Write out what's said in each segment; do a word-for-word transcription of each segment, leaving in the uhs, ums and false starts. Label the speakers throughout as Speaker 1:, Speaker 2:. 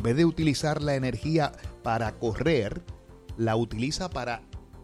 Speaker 1: vez de utilizar la energía para correr, la utiliza para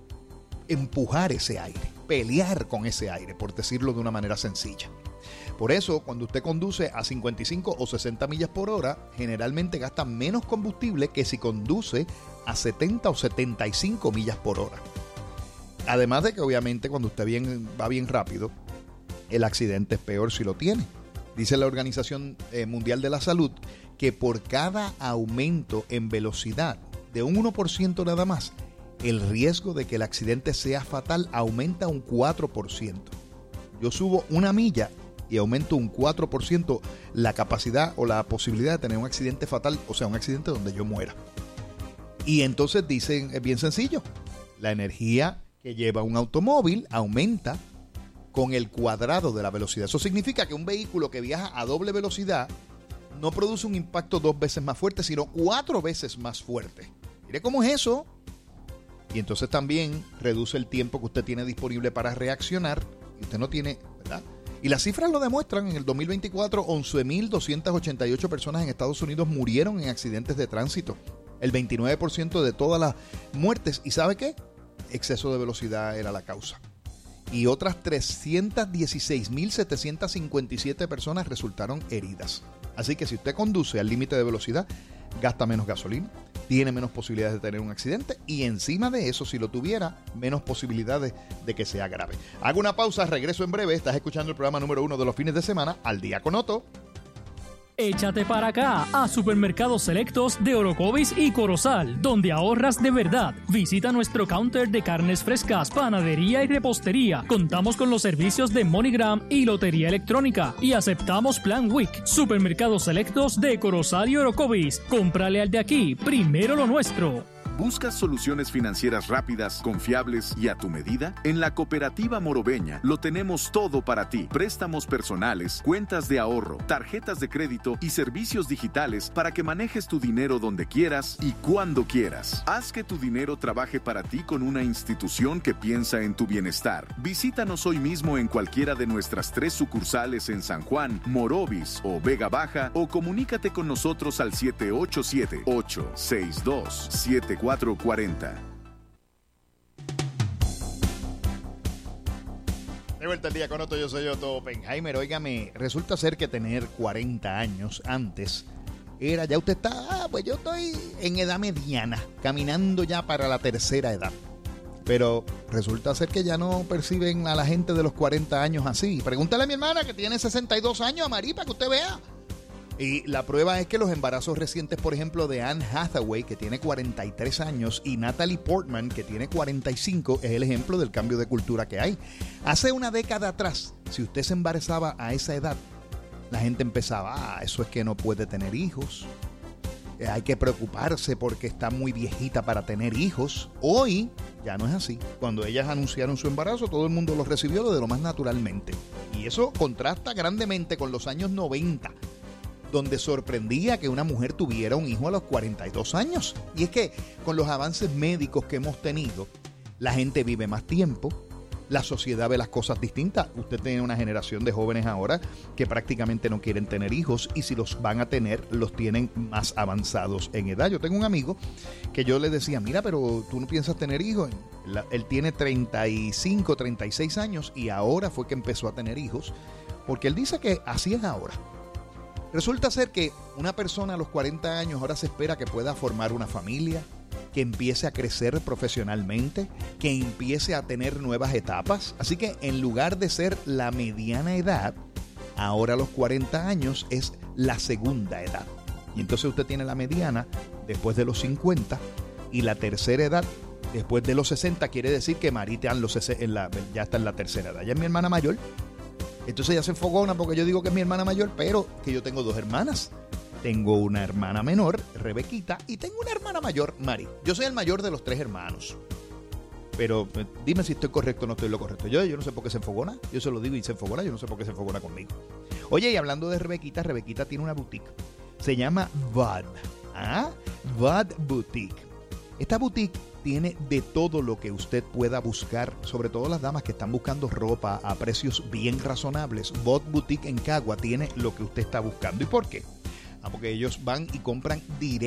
Speaker 1: empujar ese aire, pelear con ese aire, por decirlo de una manera sencilla. Por eso, cuando usted conduce a cincuenta y cinco o sesenta millas por hora, generalmente gasta menos combustible que si conduce a setenta o setenta y cinco millas por hora. Además de que obviamente cuando usted bien, va bien rápido, el accidente es peor si lo tiene. Dice la Organización Mundial de la Salud que por cada aumento en velocidad de un uno por ciento nada más, el riesgo de que el accidente sea fatal aumenta un cuatro por ciento. Yo subo una milla y aumento un cuatro por ciento la capacidad o la posibilidad de tener un accidente fatal, o sea, un accidente donde yo muera. Y entonces dicen, es bien sencillo, la energía que lleva un automóvil aumenta con el cuadrado de la velocidad. Eso significa que un vehículo que viaja a doble velocidad no produce un impacto dos veces más fuerte, sino cuatro veces más fuerte. Mire cómo es eso. Y entonces también reduce el tiempo que usted tiene disponible para reaccionar. Y usted no tiene, ¿verdad? Y las cifras lo demuestran. En el dos mil veinticuatro, once mil doscientas ochenta y ocho personas en Estados Unidos murieron en accidentes de tránsito. El veintinueve por ciento de todas las muertes. ¿Y sabe qué? Exceso de velocidad era la causa. Y otras trescientas dieciséis mil setecientas cincuenta y siete personas resultaron heridas. Así que si usted conduce al límite de velocidad, gasta menos gasolina, tiene menos posibilidades de tener un accidente y encima de eso, si lo tuviera, menos posibilidades de que sea grave. Hago una pausa, regreso en breve. Estás escuchando el programa número uno de los fines de semana, Al Día con Otto.
Speaker 2: Échate para acá a Supermercados Selectos de Orocovis y Corozal, donde ahorras de verdad. Visita nuestro counter de carnes frescas, panadería y repostería. Contamos con los servicios de MoneyGram y Lotería Electrónica y aceptamos Plan Week. Supermercados Selectos de Corozal y Orocovis. Cómprale al de aquí, primero lo nuestro.
Speaker 3: ¿Buscas soluciones financieras rápidas, confiables y a tu medida? En la Cooperativa Morobeña lo tenemos todo para ti. Préstamos personales, cuentas de ahorro, tarjetas de crédito y servicios digitales para que manejes tu dinero donde quieras y cuando quieras. Haz que tu dinero trabaje para ti con una institución que piensa en tu bienestar. Visítanos hoy mismo en cualquiera de nuestras tres sucursales en San Juan, Morovis o Vega Baja o comunícate con nosotros al siete ocho siete, ocho seis dos, siete cuatro cuatro cero.
Speaker 1: De vuelta al Día con Otto, yo soy Otto Oppenheimer. Óigame, resulta ser que tener cuarenta años antes era, ya usted está, ah, pues yo estoy en edad mediana, caminando ya para la tercera edad. Pero resulta ser que ya no perciben a la gente de los cuarenta años así. Pregúntale a mi hermana que tiene sesenta y dos años, a Marí, para que usted vea. Y la prueba es que los embarazos recientes, por ejemplo, de Anne Hathaway, que tiene cuarenta y tres años, y Natalie Portman, que tiene cuarenta y cinco, es el ejemplo del cambio de cultura que hay. Hace una década atrás, si usted se embarazaba a esa edad, la gente empezaba, ah, eso es que no puede tener hijos. Eh, hay que preocuparse porque está muy viejita para tener hijos. Hoy ya no es así. Cuando ellas anunciaron su embarazo, todo el mundo lo recibió de lo más naturalmente. Y eso contrasta grandemente con los años noventa. Donde sorprendía que una mujer tuviera un hijo a los cuarenta y dos años. Y es que con los avances médicos que hemos tenido, la gente vive más tiempo, la sociedad ve las cosas distintas. Usted tiene una generación de jóvenes ahora que prácticamente no quieren tener hijos y si los van a tener, los tienen más avanzados en edad. Yo tengo un amigo que yo le decía, mira, pero tú no piensas tener hijos. Él tiene treinta y cinco, treinta y seis años y ahora fue que empezó a tener hijos, porque él dice que así es ahora. Resulta ser que una persona a los cuarenta años ahora se espera que pueda formar una familia, que empiece a crecer profesionalmente, que empiece a tener nuevas etapas. Así que en lugar de ser la mediana edad, ahora a los cuarenta años es la segunda edad. Y entonces usted tiene la mediana después de los cincuenta y la tercera edad después de los sesenta. Quiere decir que Marita en los, en la, ya está en la tercera edad. Ya es mi hermana mayor. Entonces ella se enfogona porque yo digo que es mi hermana mayor, pero que yo tengo dos hermanas. Tengo una hermana menor, Rebequita, y tengo una hermana mayor, Mari. Yo soy el mayor de los tres hermanos. Pero dime si estoy correcto o no estoy lo correcto. Yo, yo no sé por qué se enfogona. Yo se lo digo y se enfogona. Yo no sé por qué se enfogona conmigo. Oye, y hablando de Rebequita, Rebequita tiene una boutique. Se llama V A D. ¿Ah? V A D Boutique. Esta boutique tiene de todo lo que usted pueda buscar, sobre todo las damas que están buscando ropa a precios bien razonables. V A D Boutique en Cagua tiene lo que usted está buscando. ¿Y por qué? Ah, porque ellos van y compran directo